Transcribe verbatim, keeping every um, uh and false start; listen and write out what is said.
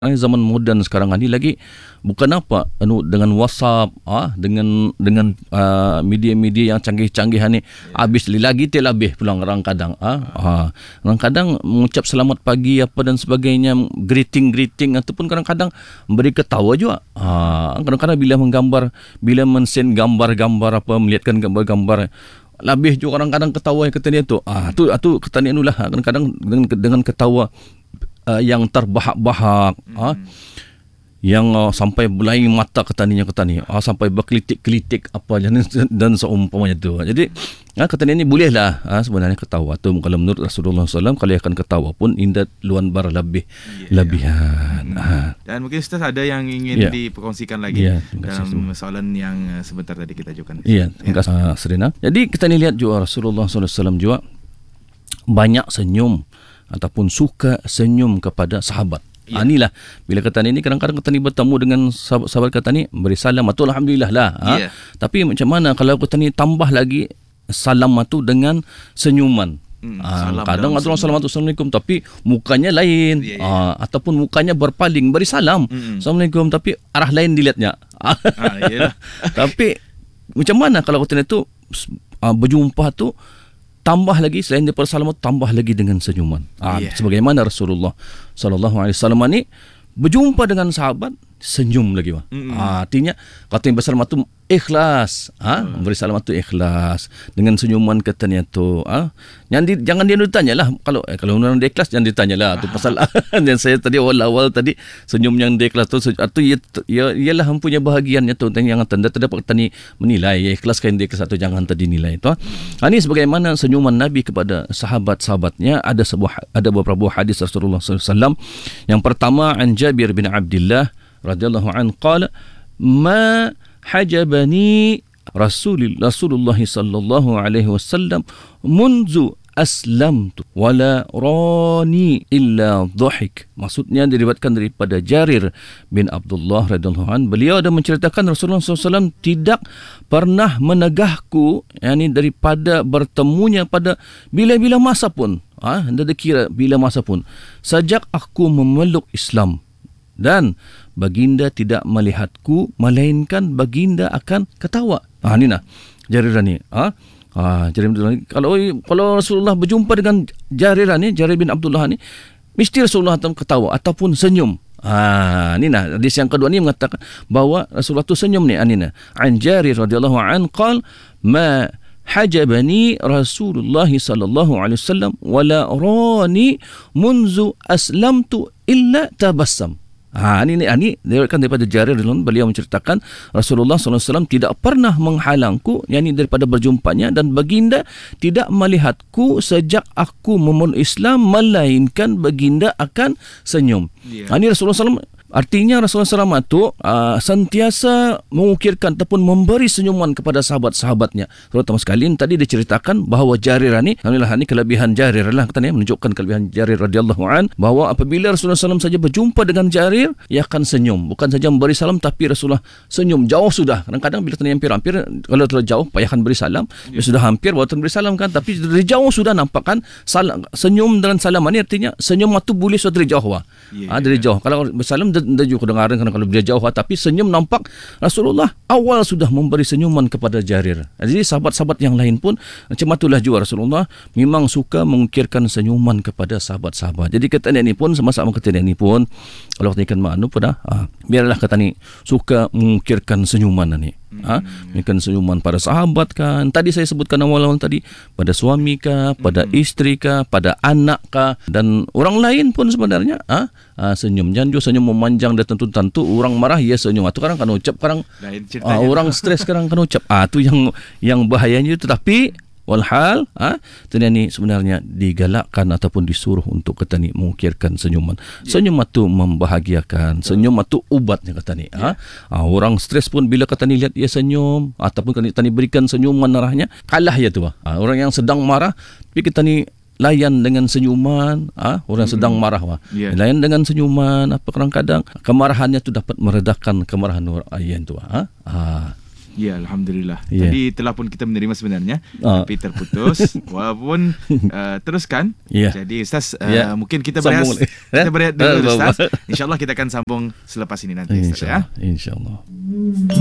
Ini zaman moden sekarang ni lagi bukan apa anu dengan WhatsApp ah dengan dengan uh, media-media yang canggih-canggih ni yeah. Habis lagi telabih pulang orang kadang ah uh. orang kadang mengucap selamat pagi apa dan sebagainya, greeting-greeting ataupun kadang-kadang memberi ketawa juga. Ah uh, kadang-kadang bila menggambar, bila men-send gambar-gambar apa, melihatkan gambar-gambar lebih juga kadang-kadang ketawa yang ketanya tu. Ah tu tu ketanya nulah kadang-kadang dengan dengan ketawa Uh, yang terbahak-bahak, hmm. uh, yang uh, sampai belai mata ketaninya ketani, uh, sampai berkelitik-kelitik apa dan, dan seumpamanya tu. Jadi uh, ketani ni bolehlah uh, sebenarnya ketawa tu. Kalau menurut Rasulullah sallallahu alaihi wasallam, kalau akan ketawa pun indat luan bar lebih yeah, lebihan. Yeah. Uh. Dan mungkin Ustaz ada yang ingin yeah. diperkongsikan lagi yeah, dalam soalan yang sebentar tadi kita ajukan. Iya, yeah, terima kasih uh, Serena. Jadi kita ni lihat juga Rasulullah sallallahu alaihi wasallam juga banyak senyum ataupun suka senyum kepada sahabat. Ya. Ha, inilah bila kata ni kadang-kadang kata ni bertemu dengan sahabat, sahabat kata ni beri salam atau alhamdulillah lah. Ha? Ya. Tapi macam mana kalau kata ni tambah lagi salam tu dengan senyuman. Hmm, ha, kadang ada orang salam assalamualaikum tapi mukanya lain. Ya, ya. Ha, ataupun mukanya berpaling beri salam hmm. assalamualaikum tapi arah lain dilihatnya. Ha, iyalah. Tapi macam mana kalau kata ni tu uh, berjumpa tu tambah lagi selain daripada salam tambah lagi dengan senyuman. Ah, yeah. Sebagaimana Rasulullah sallallahu alaihi wasallam ni berjumpa dengan sahabat senyum lagi wah. Mm-hmm. Ah, artinya kata yang bersalam tu ikhlas. Ah, mm. Memberi salam tu ikhlas dengan senyuman katanya tu. Ah, jangan di, jangan dia ditanya lah kalau eh, kalau orang dia ikhlas jangan ditanya lah tu pasal dan saya tadi awal-awal tadi senyum yang dia ikhlas tu atau ia, ia ialah mempunyai bahagiannya tu yang tanda terdapat tadi menilai ya, ikhlas kan dia ikhlas atau jangan tadi nilai tu. Ah, ini sebagaimana senyuman Nabi kepada sahabat-sahabatnya ada sebuah ada beberapa hadis Rasulullah sallallahu alaihi wasallam. Yang pertama an Jabir bin Abdullah radhiyallahu anhu qala ma hajabani Rasulullah Rasulullah sallallahu alaihi wasallam munzu aslamtu wala rani illa dhahik. Maksudnya diriwayatkan daripada Jarir bin Abdullah radhiyallahu anhu, beliau ada menceritakan Rasulullah sallallahu alaihi wasallam tidak pernah menegahku, yakni daripada bertemunya pada bila-bila masa pun, ah ha, anda kira bila masa pun sejak aku memeluk Islam, dan baginda tidak melihatku melainkan baginda akan ketawa. Ah ni nah Jarir ni. Ah ah Jarir ni kalau kalau Rasulullah berjumpa dengan Jarir ni, Jarir bin Abdullah ni, mesti Rasulullah akan ketawa ataupun senyum. Ah ni nah hadis yang kedua ni mengatakan bahawa Rasulullah tu senyum ni. Ah ni nah an Jarir radhiyallahu an qal ma hajabani Rasulullah sallallahu alaihi wasallam wala rani munzu aslamtu illa tabassam. Ha, ini, ini diriwayatkan daripada Jarir, beliau menceritakan Rasulullah sallallahu alaihi wasallam tidak pernah menghalangku, yakni daripada berjumpanya, dan baginda tidak melihatku sejak aku memeluk Islam melainkan baginda akan senyum. Yeah. Ha, ini Rasulullah sallallahu alaihi wasallam. Artinya Rasulullah sallallahu alaihi wasallam itu uh, sentiasa mengukirkan ataupun memberi senyuman kepada sahabat-sahabatnya. Terutama sekali tadi diceritakan bahawa Jarir ni, alhamdulillah ni kelebihan Jarir lah katanya, menunjukkan kelebihan Jarir radhiyallahu an, bahawa apabila Rasulullah sallallahu alaihi wasallam saja berjumpa dengan Jarir, ia akan senyum. Bukan saja memberi salam tapi Rasulullah senyum jauh sudah. Kadang-kadang bila tanya hampir-hampir, kalau terlalu jauh payahkan beri salam, ya. Dia sudah hampir baru beri salam kan, tapi dari jauh sudah nampak kan salam, senyum dengan salam ni artinya senyum itu boleh sudah dari jauh wah. Ya, ha, dari jauh. Kalau bersalam dan juga dengaran kan kalau dia jauh, tapi senyum nampak Rasulullah awal sudah memberi senyuman kepada Jarir. Jadi sahabat-sahabat yang lain pun macam itulah juga Rasulullah memang suka mengukirkan senyuman kepada sahabat-sahabat. Jadi kata ni pun sama-sama kata ni pun kalau kita ikan makna pun dah ha, biarlah kata ni suka mengukirkan senyuman ni. Ha, mengukirkan senyuman pada sahabat kan. Tadi saya sebutkan awal-awal tadi pada suami kah, pada hmm. isteri kah, pada anak kah, dan orang lain pun sebenarnya ha, ha, senyum. Jangan juga senyum memanjang dan tentu-tentu orang marah ya senyum. Atau kadang kan ucap, kadang ha, orang stres kadang kan ucap. Ah tu yang yang bahayanya. Tetapi walhal ah ha, ni sebenarnya digalakkan ataupun disuruh untuk kata ni mengukirkan senyuman. Yeah. Senyum itu membahagiakan. Senyum itu ubatnya kata ni. Yeah. Ha, orang stres pun bila kata ni lihat ia senyum ataupun kata ni berikan senyuman arahnya kalah ya tu. Ha, orang yang sedang marah tapi kita ni layan dengan senyuman, ah orang hmm. sedang marah wah. Yeah. Layan dengan senyuman, apa kadang-kadang kemarahannya tu dapat meredakan kemarahan orang lain tu ah. Ah. Ya, alhamdulillah. Ya. Tadi telah pun kita menerima sebenarnya, Ah. tapi terputus. Walaupun uh, teruskan. Ya. Jadi Ustaz, uh, Ya. mungkin kita Sambung berehat, lagi. kita berehat dulu Eh, Ustaz. InsyaAllah kita akan sambung selepas ini nanti Ustaz, ya. InsyaAllah. InsyaAllah.